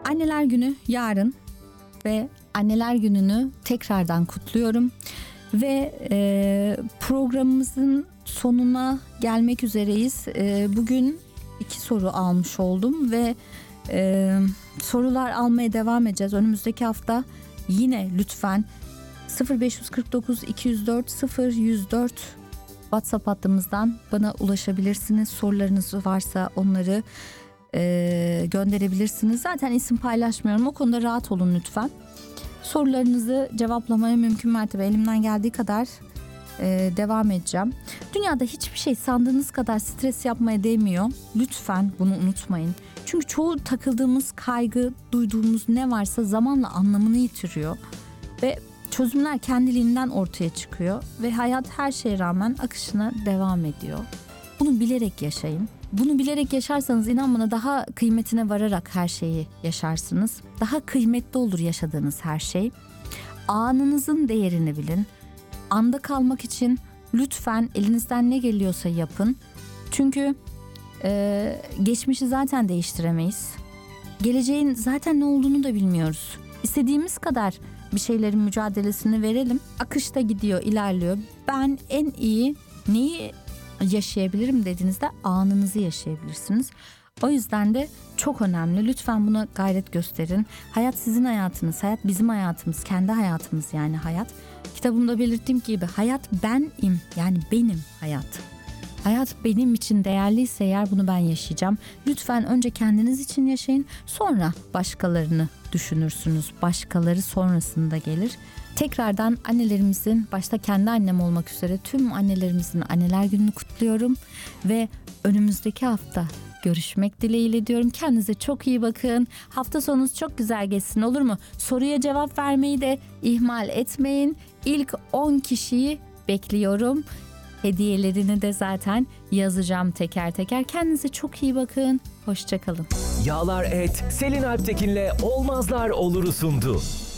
Anneler Günü yarın ve Anneler Günü'nü tekrardan kutluyorum. Ve programımızın sonuna gelmek üzereyiz. Bugün 2 soru almış oldum ve sorular almaya devam edeceğiz. Önümüzdeki hafta yine lütfen 0549 204 0104 WhatsApp hattımızdan bana ulaşabilirsiniz. Sorularınız varsa onları gönderebilirsiniz. Zaten isim paylaşmıyorum. O konuda rahat olun lütfen. Sorularınızı cevaplamaya mümkün mertebe elimden geldiği kadar devam edeceğim. Dünyada hiçbir şey sandığınız kadar stres yapmaya değmiyor. Lütfen bunu unutmayın. Çünkü çoğu takıldığımız kaygı, duyduğumuz ne varsa zamanla anlamını yitiriyor. Ve çözümler kendiliğinden ortaya çıkıyor. Ve hayat her şeye rağmen akışına devam ediyor. Bunu bilerek yaşayın. Bunu bilerek yaşarsanız inan bana daha kıymetine vararak her şeyi yaşarsınız. Daha kıymetli olur yaşadığınız her şey. Anınızın değerini bilin. Anda kalmak için lütfen elinizden ne geliyorsa yapın. Çünkü geçmişi zaten değiştiremeyiz. Geleceğin zaten ne olduğunu da bilmiyoruz. İstediğimiz kadar bir şeylerin mücadelesini verelim. Akışta gidiyor, ilerliyor. Ben en iyi neyi yaşayabilirim dediğinizde anınızı yaşayabilirsiniz. O yüzden de çok önemli. Lütfen buna gayret gösterin. Hayat sizin hayatınız, hayat bizim hayatımız, kendi hayatımız yani hayat. Kitabımda belirttiğim gibi hayat benim, yani benim hayatım. Hayat benim için değerliyse eğer bunu ben yaşayacağım. Lütfen önce kendiniz için yaşayın, sonra başkalarını düşünürsünüz. Başkaları sonrasında gelir. Tekrardan annelerimizin, başta kendi annem olmak üzere tüm annelerimizin Anneler Günü'nü kutluyorum. Ve önümüzdeki hafta görüşmek dileğiyle diyorum. Kendinize çok iyi bakın. Hafta sonunuz çok güzel geçsin, olur mu? Soruya cevap vermeyi de ihmal etmeyin. İlk 10 kişiyi bekliyorum. Hediyelerini de zaten yazacağım teker teker. Kendinize çok iyi bakın. Hoşça kalın. Yağlar Et, Selin Alptekin'le Olmazlar Olur'u sundu.